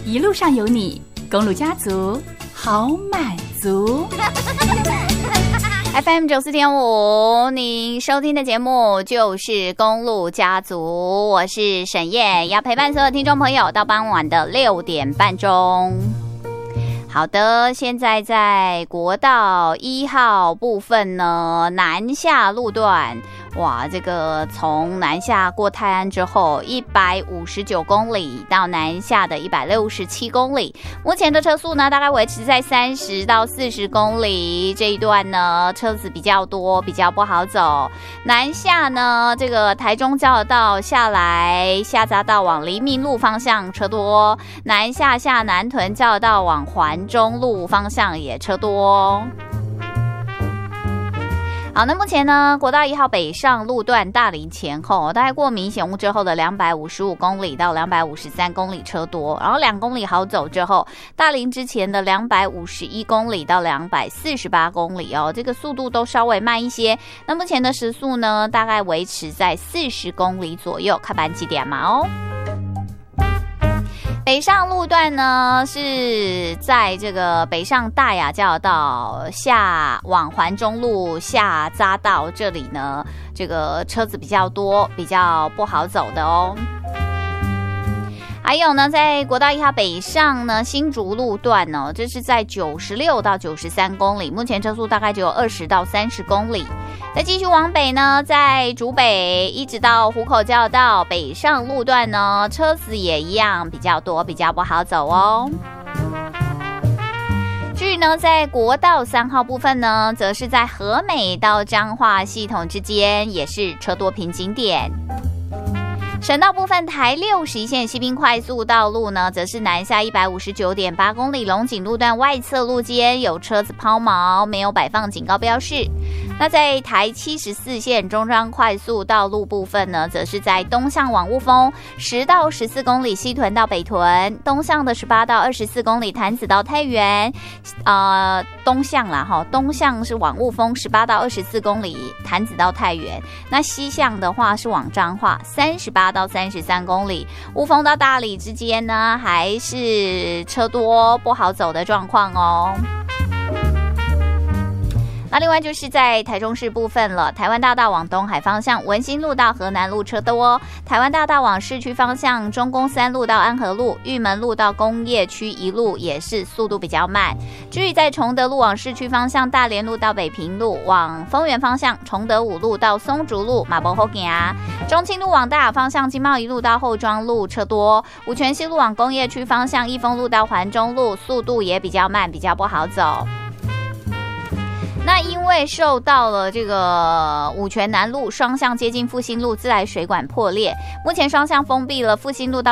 一路上有你，公路家族好满足。FM 94.5，您收听的节目就是公路家族，我是沈燕，要陪伴所有听众朋友到傍晚的6点半钟。好的，现在在国道1号部分呢，南下路段，哇，这个从南下过泰安之后159公里到南下的167公里，目前的车速呢大概维持在30到40公里，这一段呢车子比较多，比较不好走。南下呢，这个台中交流道下来下匝道往黎明路方向车多，南下南屯交流道往环中路方向也车多。好，那目前呢，国道1号北上路段大林前后，大概过明显雾之后的255公里到253公里车多，然后2公里好走之后，大林之前的251公里到248公里哦，这个速度都稍微慢一些。那目前的时速呢，大概维持在40公里左右，看板几点嘛哦。北上路段呢，是在这个北上大雅交流道下往环中路下匝道这里呢，这个车子比较多，比较不好走的哦。还有呢，在国道1号北上呢，新竹路段呢，这是在96到93公里，目前车速大概只有20到30公里。再继续往北呢，在竹北一直到湖口交流道北上路段呢，车子也一样比较多，比较不好走哦。至于呢，在国道3号部分呢，则是在和美到彰化系统之间，也是车多瓶颈点。省道部分，台61线西滨快速道路呢，则是南下159.8公里，龙井路段外侧路肩有车子抛锚，没有摆放警告标示。那在台74线中彰快速道路部分呢，则是在东向往雾峰10到14公里，西屯到北屯，东向的18到24公里，潭子到太原，东向啦哈，东向是往雾峰18到24公里，潭子到太原。那西向的话是往彰化38到33公里，雾峰到大里之间呢，还是车多不好走的状况哦。那另外就是在台中市部分了，台湾大道往东海方向，文心路到河南路车多；台湾大道往市区方向，中宫3路到安和路，玉门路到工业区一路也是速度比较慢。至于在崇德路往市区方向，大连路到北平路，往丰原方向，崇德5路到松竹路马步好行；中清路往大雅方向，经贸一路到后庄路车多；五权西路往工业区方向，益丰路到环中路速度也比较慢，比较不好走。那因为受到了这个五权南路双向接近复兴路自来水管破裂，目前双向封闭了复兴路到